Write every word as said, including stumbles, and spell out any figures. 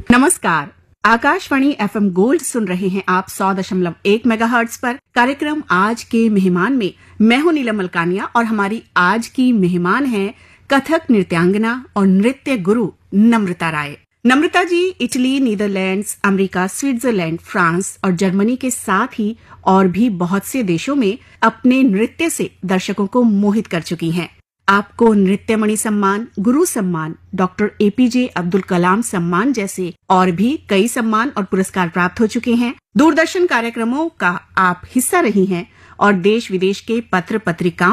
नमस्कार, Akashvani FM gold सुन रहे हैं आप सौ दशमलव एक मेगाहर्ट्ज पर। कार्यक्रम आज के मेहमान में मैं हूं नीलम मलकानिया और हमारी आज की मेहमान है कथक नृत्यांगना और नृत्य गुरु नम्रता राय। नम्रता जी Italy, Netherlands, America, Switzerland, France और जर्मनी के साथ ही और भी बहुत से देशों में अपने नृत्य से दर्शकों को मोहित कर चुकी हैं। आपको नृत्यमणि सम्मान, गुरु सम्मान, डॉक्टर एपीजे अब्दुल कलाम सम्मान जैसे और भी कई सम्मान और पुरस्कार प्राप्त हो चुके हैं। दूरदर्शन कार्यक्रमों का आप हिस्सा रही हैं और देश विदेश के पत्र पत्रिकाओं